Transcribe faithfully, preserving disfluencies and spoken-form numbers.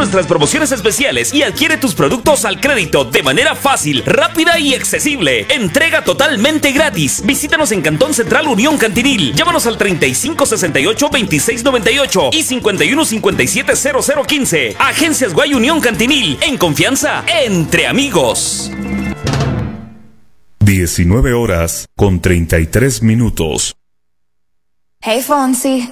nuestras promociones especiales y adquiere tus productos al crédito de manera fácil, rápida y accesible. Entrega totalmente gratis. Visítanos en Cantón Central Unión Cantinil. Llámanos al treinta y cinco sesenta y ocho veintiséis noventa y ocho y cincuenta y uno cincuenta y siete cero cero quince. Agencias Guay Unión Cantinil. En confianza, entre amigos. diecinueve horas con treinta y tres minutos. Hey Fonsi,